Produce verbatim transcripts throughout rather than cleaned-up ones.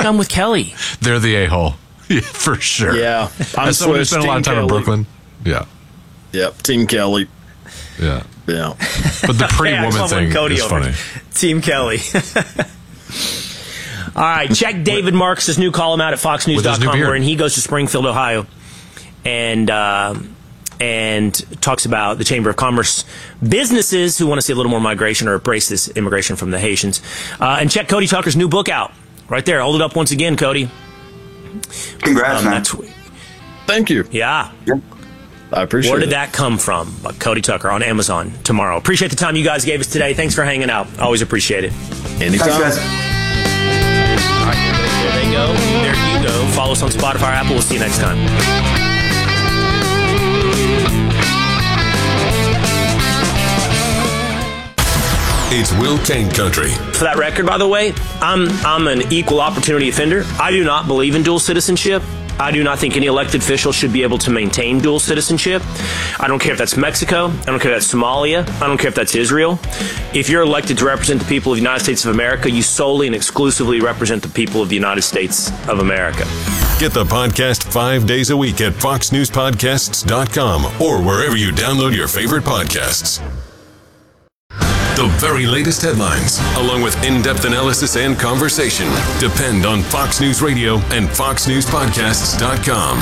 I'm with Kelly. They're the a-hole. Yeah, for sure. Yeah. I'm As someone who spent a lot of time Kelly. in Brooklyn. Yeah. Yep. Team Kelly. Yeah. Yeah. But the pretty Hey, woman thing Cody is over. funny. Team Kelly. All right, check David Marks' new column out at fox news dot com, wherein he goes to Springfield, Ohio, and uh, and talks about the Chamber of Commerce businesses who want to see a little more migration or embrace this immigration from the Haitians. Uh, and check Cody Tucker's new book out. Right there. Hold it up once again, Cody. Congrats, um, man. That's, Thank you. yeah. Yeah. I appreciate it. Where did that come from? Uh, Cody Tucker on Amazon tomorrow. Appreciate the time you guys gave us today. Thanks for hanging out. Always appreciate it. Anytime. Thanks, guys. All right, there they go. There you go. Follow us on Spotify, Apple. We'll see you next time. It's Will Kane Country. For that record, by the way, I'm I'm an equal opportunity offender. I do not believe in dual citizenship. I do not think any elected official should be able to maintain dual citizenship. I don't care if that's Mexico. I don't care if that's Somalia. I don't care if that's Israel. If you're elected to represent the people of the United States of America, you solely and exclusively represent the people of the United States of America. Get the podcast five days a week at fox news podcasts dot com or wherever you download your favorite podcasts. The very latest headlines, along with in-depth analysis and conversation, depend on Fox News Radio and fox news podcasts dot com.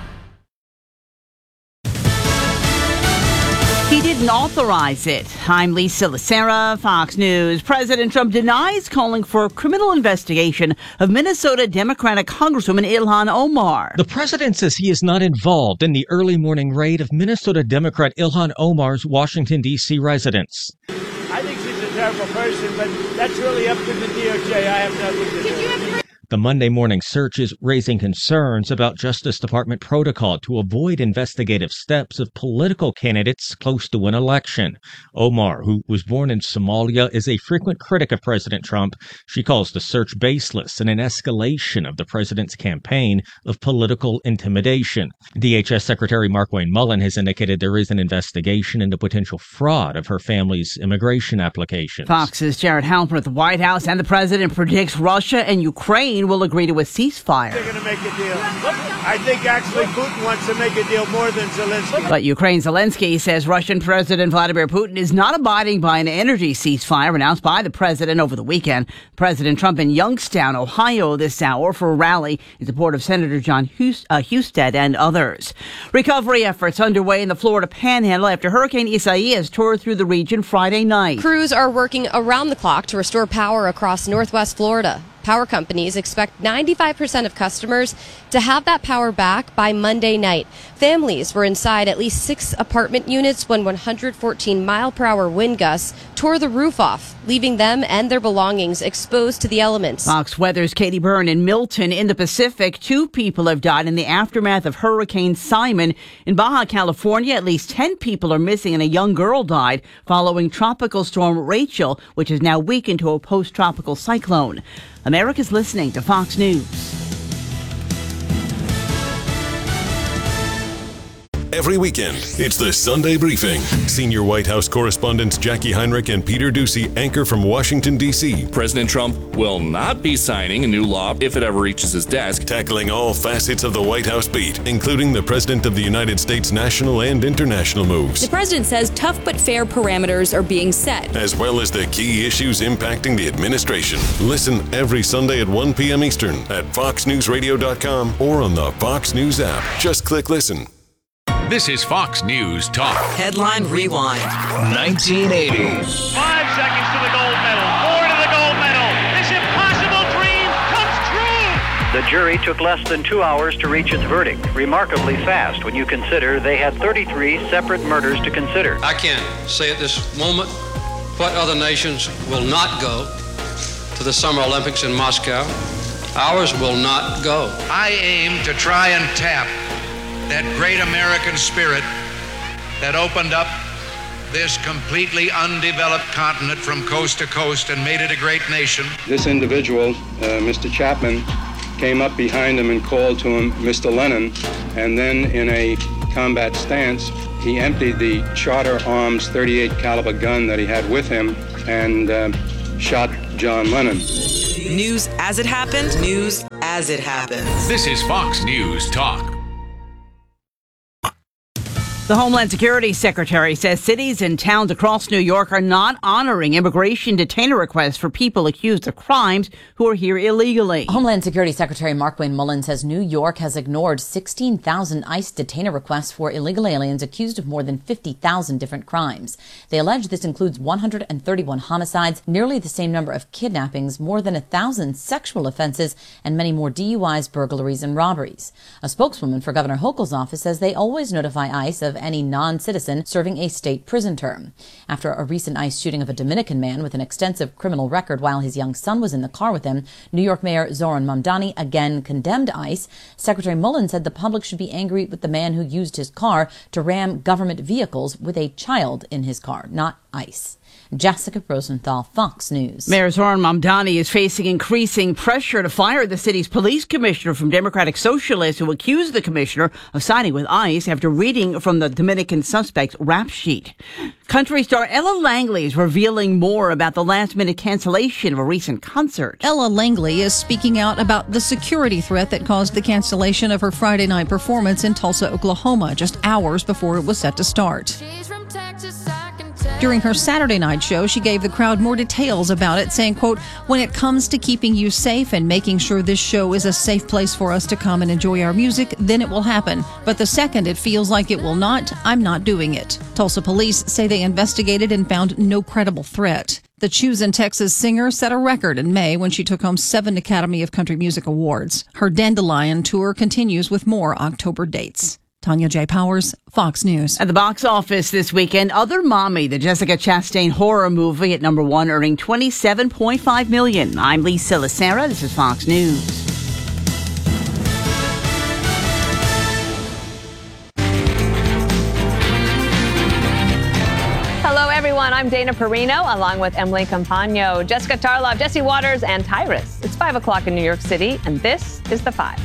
He didn't authorize it. I'm Lisa Lacera, Fox News. President Trump denies calling for a criminal investigation of Minnesota Democratic Congresswoman Ilhan Omar. The president says he is not involved in the early morning raid of Minnesota Democrat Ilhan Omar's Washington, D C residence. I think she's a terrible person, but that's really up to the D O J. I have nothing to do with it. The Monday morning search is raising concerns about Justice Department protocol to avoid investigative steps of political candidates close to an election. Omar, who was born in Somalia, is a frequent critic of President Trump. She calls the search baseless and an escalation of the president's campaign of political intimidation. D H S Secretary Markwayne Mullin has indicated there is an investigation into potential fraud of her family's immigration applications. Fox's Jared Halpern at the White House, and the president predicts Russia and Ukraine will agree to a ceasefire. They're going to make a deal. I think actually Putin wants to make a deal more than Zelensky. But Ukraine's Zelensky says Russian President Vladimir Putin is not abiding by an energy ceasefire announced by the president over the weekend. President Trump in Youngstown, Ohio this hour for a rally in support of Senator John Husted and others. Recovery efforts underway in the Florida Panhandle after Hurricane Isaias tore through the region Friday night. Crews are working around the clock to restore power across northwest Florida. Power companies expect ninety-five percent of customers to have that power back by Monday night. Families were inside at least six apartment units when one hundred fourteen mile per hour wind gusts tore the roof off, leaving them and their belongings exposed to the elements. Fox Weather's Katie Byrne in Milton in the Pacific. Two people have died in the aftermath of Hurricane Simon. In Baja California, at least ten people are missing and a young girl died following Tropical Storm Rachel, which has now weakened to a post-tropical cyclone. America's listening to Fox News. Every weekend, it's the Sunday Briefing. Senior White House correspondents Jackie Heinrich and Peter Doocy anchor from Washington, D C President Trump will not be signing a new law if it ever reaches his desk. Tackling all facets of the White House beat, including the President of the United States national and international moves. The president says tough but fair parameters are being set, as well as the key issues impacting the administration. Listen every Sunday at one p.m. Eastern at fox news radio dot com or on the Fox News app. Just click listen. This is Fox News Talk. Headline Rewind. nineteen eighty. Five seconds to the gold medal. Four to the gold medal. This impossible dream comes true. The jury took less than two hours to reach its verdict. Remarkably fast when you consider they had thirty-three separate murders to consider. I can't say at this moment what other nations will not go to the Summer Olympics in Moscow. Ours will not go. I aim to try and tap that great American spirit that opened up this completely undeveloped continent from coast to coast and made it a great nation. This individual, uh, Mister Chapman, came up behind him and called to him, Mister Lennon, and then in a combat stance, he emptied the Charter Arms thirty-eight caliber gun that he had with him and uh, shot John Lennon. News as it happened, news as it happens. This is Fox News Talk. The Homeland Security Secretary says cities and towns across New York are not honoring immigration detainer requests for people accused of crimes who are here illegally. Homeland Security Secretary Markwayne Mullin says New York has ignored sixteen thousand ICE detainer requests for illegal aliens accused of more than fifty thousand different crimes. They allege this includes one hundred thirty-one homicides, nearly the same number of kidnappings, more than a thousand sexual offenses, and many more D U Is, burglaries, and robberies. A spokeswoman for Governor Hochul's office says they always notify ICE of any non-citizen serving a state prison term. After a recent ICE shooting of a Dominican man with an extensive criminal record while his young son was in the car with him, New York Mayor Zohran Mamdani again condemned ICE. Secretary Mullin said the public should be angry with the man who used his car to ram government vehicles with a child in his car, not ICE. Jessica Rosenthal, Fox News. Mayor Zohran Mamdani is facing increasing pressure to fire the city's police commissioner from Democratic Socialists, who accused the commissioner of siding with ICE after reading from the Dominican suspect's rap sheet. Country star Ella Langley is revealing more about the last-minute cancellation of a recent concert. Ella Langley is speaking out about the security threat that caused the cancellation of her Friday night performance in Tulsa, Oklahoma, just hours before it was set to start. During her Saturday night show, she gave the crowd more details about it, saying, quote, "When it comes to keeping you safe and making sure this show is a safe place for us to come and enjoy our music, then it will happen. But the second it feels like it will not, I'm not doing it." Tulsa police say they investigated and found no credible threat. The Choosing Texas singer set a record in May when she took home seven Academy of Country Music Awards. Her Dandelion tour continues with more October dates. Tanya J. Powers, Fox News. At the box office this weekend, Other Mommy, the Jessica Chastain horror movie, at number one, earning twenty-seven point five million dollars. I'm Lisa Lacera. This is Fox News. Hello, everyone. I'm Dana Perino, along with Emily Campagno, Jessica Tarlov, Jesse Waters, and Tyrus. It's five o'clock in New York City, and this is The Five.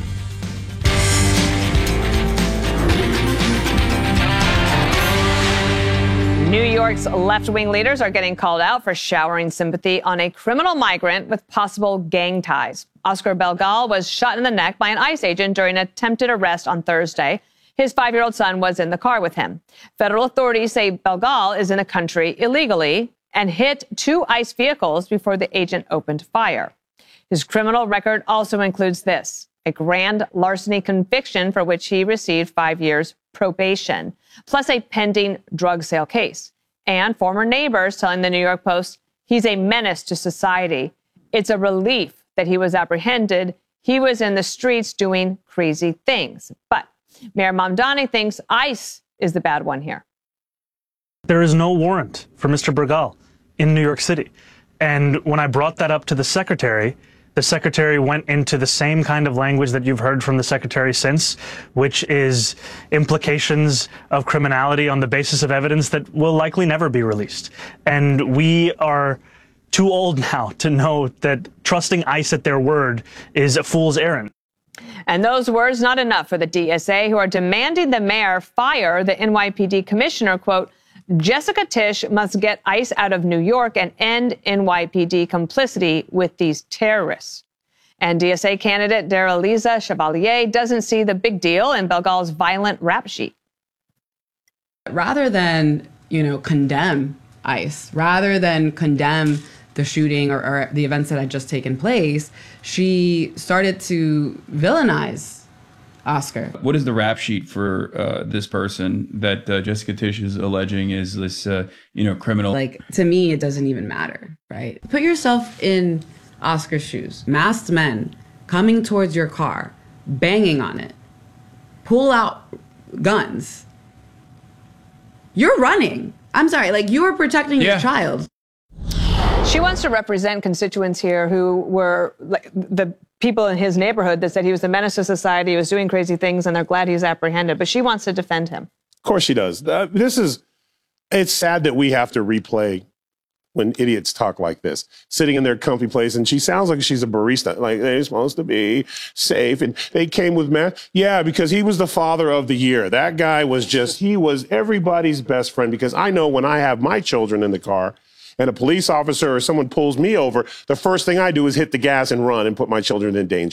New York's left-wing leaders are getting called out for showering sympathy on a criminal migrant with possible gang ties. Oscar Belgal was shot in the neck by an ICE agent during an attempted arrest on Thursday. His five-year-old son was in the car with him. Federal authorities say Belgal is in the country illegally and hit two ICE vehicles before the agent opened fire. His criminal record also includes this: a grand larceny conviction for which he received five years probation, plus a pending drug sale case. And former neighbors telling the New York Post he's a menace to society. It's a relief that he was apprehended. He was in the streets doing crazy things. But Mayor Mamdani thinks ICE is the bad one here. There is no warrant for Mister Bergal in New York City. And when I brought that up to the secretary, the secretary went into the same kind of language that you've heard from the secretary since, which is implications of criminality on the basis of evidence that will likely never be released. And we are too old now to know that trusting ICE at their word is a fool's errand. And those words not enough for the D S A, who are demanding the mayor fire the N Y P D commissioner. Quote, "Jessica Tisch must get ICE out of New York and end N Y P D complicity with these terrorists." And D S A candidate Daraliza Chevalier doesn't see the big deal in Belgal's violent rap sheet. Rather than, you know, condemn ICE, rather than condemn the shooting or, or the events that had just taken place, she started to villainize Oscar. What is the rap sheet for uh, this person that uh, Jessica Tisch is alleging is this, uh, you know, criminal? Like, to me, it doesn't even matter, right? Put yourself in Oscar's shoes. Masked men coming towards your car, banging on it, pull out guns. You're running. I'm sorry, like, you are protecting Yeah. your child. She wants to represent constituents here who were like the people in his neighborhood that said he was a menace to society, he was doing crazy things, and they're glad he's apprehended. But she wants to defend him. Of course she does. Uh, this is, it's sad that we have to replay when idiots talk like this, sitting in their comfy place. And she sounds like she's a barista, like they're supposed to be safe. And they came with Matt. Yeah, because he was the father of the year. That guy was just, he was everybody's best friend, because I know when I have my children in the car and a police officer or someone pulls me over, the first thing I do is hit the gas and run and put my children in danger.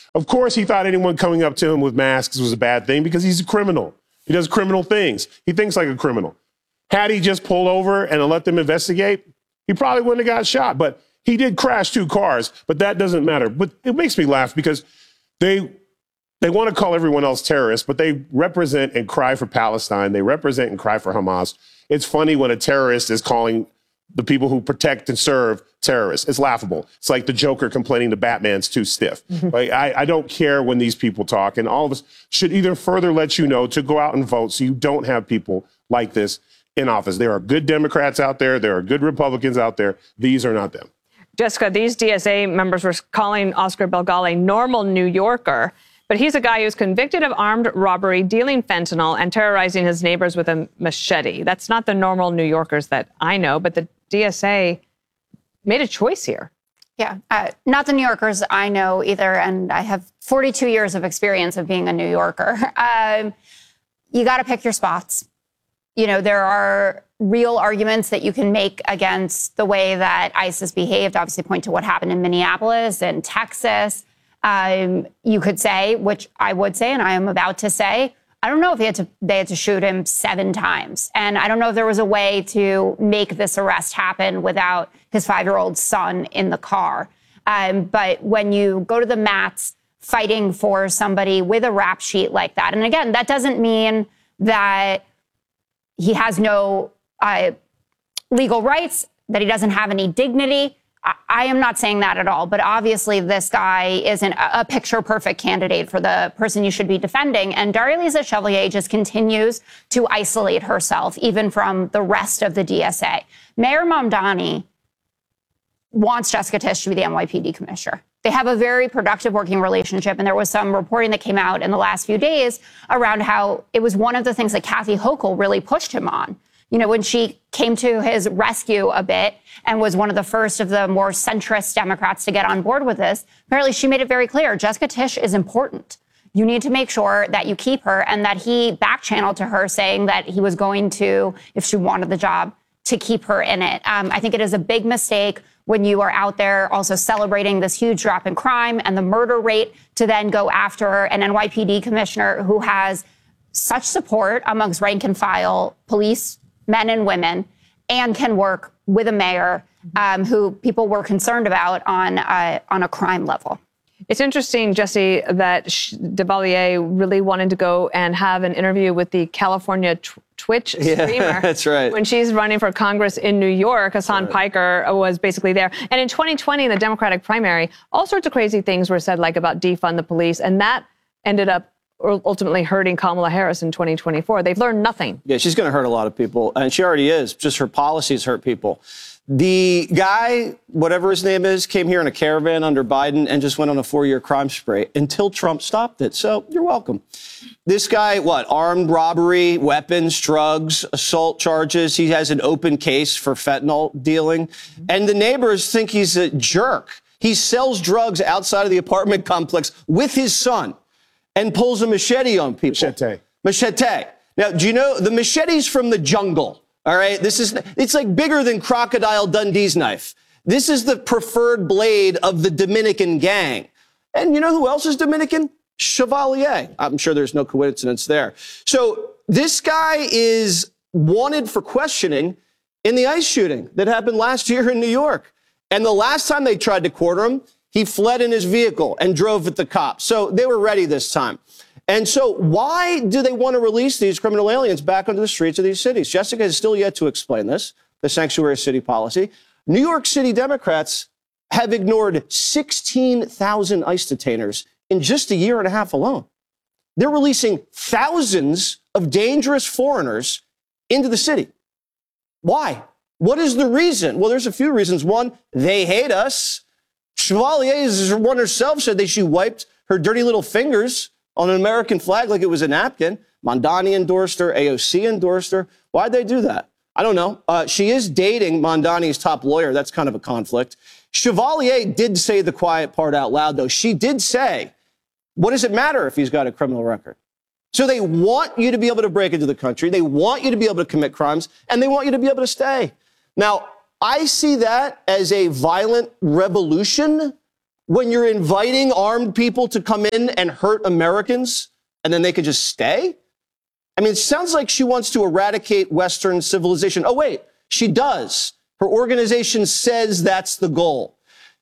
Of course, he thought anyone coming up to him with masks was a bad thing because he's a criminal. He does criminal things. He thinks like a criminal. Had he just pulled over and let them investigate, he probably wouldn't have got shot. But he did crash two cars, but that doesn't matter. But it makes me laugh because they they want to call everyone else terrorists, but they represent and cry for Palestine. They represent and cry for Hamas. It's funny when a terrorist is calling the people who protect and serve terrorists. It's laughable. It's like the Joker complaining the Batman's too stiff. Mm-hmm. Like, I, I don't care when these people talk, and all of us should either further let you know to go out and vote so you don't have people like this in office. There are good Democrats out there. There are good Republicans out there. These are not them. Jessica, these D S A members were calling Oscar Belgal a normal New Yorker, but he's a guy who's convicted of armed robbery, dealing fentanyl, and terrorizing his neighbors with a machete. That's not the normal New Yorkers that I know, but the D S A made a choice here. Yeah, uh, not the New Yorkers I know either, and I have forty-two years of experience of being a New Yorker. Um, you got to pick your spots. You know, there are real arguments that you can make against the way that ICE has behaved. Obviously, point to what happened in Minneapolis and Texas. Um, you could say, which I would say, and I am about to say, I don't know if he had to, they had to shoot him seven times. And I don't know if there was a way to make this arrest happen without his five-year-old son in the car. Um, but when you go to the mats fighting for somebody with a rap sheet like that, and again, that doesn't mean that he has no uh, legal rights, that he doesn't have any dignity. I, I am not saying that at all. But obviously, this guy isn't a, a picture-perfect candidate for the person you should be defending. And Darlisa Chevalier just continues to isolate herself, even from the rest of the D S A. Mayor Mamdani wants Jessica Tisch to be the N Y P D commissioner. They have a very productive working relationship. And there was some reporting that came out in the last few days around how it was one of the things that Kathy Hochul really pushed him on. You know, when she came to his rescue a bit and was one of the first of the more centrist Democrats to get on board with this, apparently she made it very clear, Jessica Tisch is important. You need to make sure that you keep her, and that he back-channeled to her saying that he was going to, if she wanted the job, to keep her in it. Um, I think it is a big mistake when you are out there also celebrating this huge drop in crime and the murder rate to then go after an N Y P D commissioner who has such support amongst rank and file police men and women, and can work with a mayor um, who people were concerned about on uh, on a crime level. It's interesting, Jesse, that Chevalier really wanted to go and have an interview with the California tw- Twitch streamer. Yeah, that's right. When she's running for Congress in New York, Hassan right. Piker was basically there. And in twenty twenty, in the Democratic primary, all sorts of crazy things were said, like about defund the police, and that ended up ultimately hurting Kamala Harris in twenty twenty-four. They've learned nothing. Yeah, she's going to hurt a lot of people, and she already is. Just her policies hurt people. The guy, whatever his name is, came here in a caravan under Biden and just went on a four-year crime spree until Trump stopped it. So you're welcome. This guy, what, armed robbery, weapons, drugs, assault charges. He has an open case for fentanyl dealing. And the neighbors think he's a jerk. He sells drugs outside of the apartment complex with his son and pulls a machete on people. Machete. Machete. Now, do you know the machete's from the jungle? All right, this is, it's like bigger than Crocodile Dundee's knife. This is the preferred blade of the Dominican gang. And you know who else is Dominican? Chevalier. I'm sure there's no coincidence there. So this guy is wanted for questioning in the ICE shooting that happened last year in New York. And the last time they tried to quarter him, he fled in his vehicle and drove at the cops. So they were ready this time. And so why do they want to release these criminal aliens back onto the streets of these cities? Jessica has still yet to explain this, the sanctuary city policy. New York City Democrats have ignored sixteen thousand ICE detainers in just a year and a half alone. They're releasing thousands of dangerous foreigners into the city. Why? What is the reason? Well, there's a few reasons. One, they hate us. Chevalier, as one herself said, that she wiped her dirty little fingers on an American flag like it was a napkin. Mamdani endorsed her. A O C endorsed her. Why'd they do that? I don't know. Uh, she is dating Mamdani's top lawyer. That's kind of a conflict. Chevalier did say the quiet part out loud, though. She did say, what does it matter if he's got a criminal record? So they want you to be able to break into the country. They want you to be able to commit crimes, and they want you to be able to stay. Now, I see that as a violent revolution when you're inviting armed people to come in and hurt Americans and then they could just stay? I mean, it sounds like she wants to eradicate Western civilization. Oh, wait, she does. Her organization says that's the goal.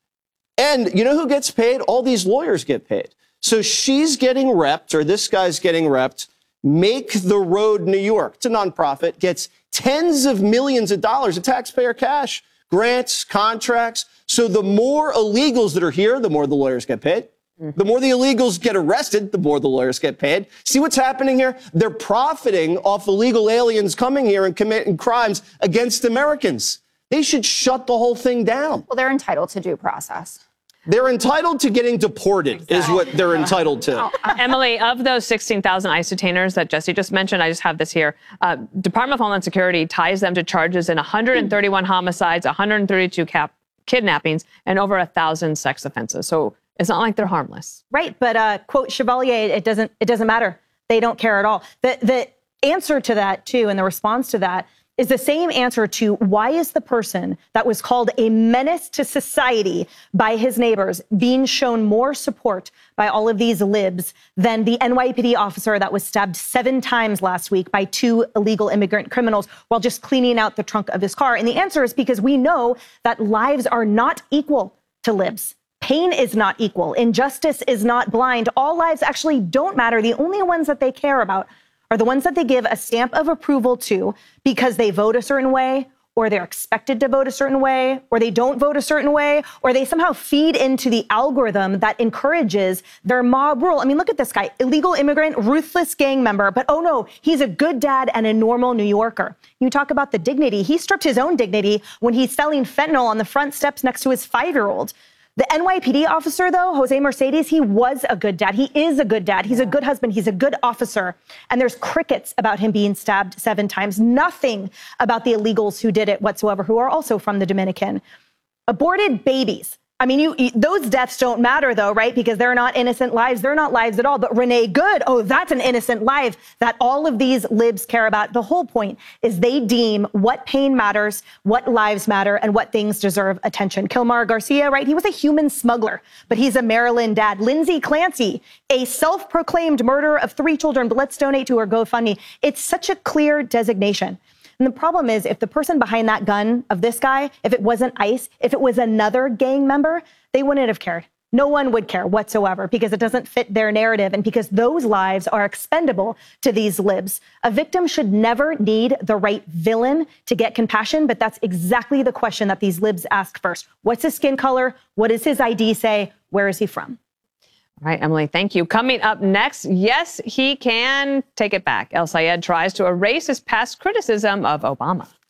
And you know who gets paid? All these lawyers get paid. So she's getting repped, or this guy's getting repped. Make the Road New York. It's a nonprofit, gets tens of millions of dollars of taxpayer cash, grants, contracts. So the more illegals that are here, the more the lawyers get paid. The more the illegals get arrested, the more the lawyers get paid. See what's happening here? They're profiting off illegal aliens coming here and committing crimes against Americans. They should shut the whole thing down. Well, they're entitled to due process. They're entitled to getting deported, exactly. is what they're entitled to. Oh, uh, Emily, of those sixteen thousand ICE detainers that Jesse just mentioned, I just have this here. Uh, Department of Homeland Security ties them to charges in one hundred thirty-one homicides, one hundred thirty-two cap- kidnappings, and over one thousand sex offenses. So it's not like they're harmless. Right. But uh, quote Chevalier, it doesn't it doesn't matter. They don't care at all. The, the answer to that, too, and the response to that is the same answer to why is the person that was called a menace to society by his neighbors being shown more support by all of these libs than the N Y P D officer that was stabbed seven times last week by two illegal immigrant criminals while just cleaning out the trunk of his car? And the answer is because we know that lives are not equal to libs. Pain is not equal. Injustice is not blind. All lives actually don't matter. The only ones that they care about are the ones that they give a stamp of approval to because they vote a certain way, or they're expected to vote a certain way, or they don't vote a certain way, or they somehow feed into the algorithm that encourages their mob rule. I mean, look at this guy, illegal immigrant, ruthless gang member, but oh no, he's a good dad and a normal New Yorker. You talk about the dignity. He stripped his own dignity when he's selling fentanyl on the front steps next to his five-year-old. The N Y P D officer, though, Jose Mercedes, he was a good dad. He is a good dad. He's a good husband. He's a good officer. And there's crickets about him being stabbed seven times. Nothing about the illegals who did it whatsoever, who are also from the Dominican. Aborted babies. I mean, you, you, those deaths don't matter, though, right? Because they're not innocent lives. They're not lives at all. But Renee Good, oh, that's an innocent life that all of these libs care about. The whole point is they deem what pain matters, what lives matter, and what things deserve attention. Kilmar Garcia, right? He was a human smuggler, but he's a Maryland dad. Lindsay Clancy, a self-proclaimed murderer of three children. But let's donate to her GoFundMe. It's such a clear designation. And the problem is, if the person behind that gun of this guy, if it wasn't ICE, if it was another gang member, they wouldn't have cared. No one would care whatsoever because it doesn't fit their narrative and because those lives are expendable to these libs. A victim should never need the right villain to get compassion, but that's exactly the question that these libs ask first. What's his skin color? What does his I D say? Where is he from? All right, Emily, thank you. Coming up next, yes, he can take it back. El Sayed tries to erase his past criticism of Obama.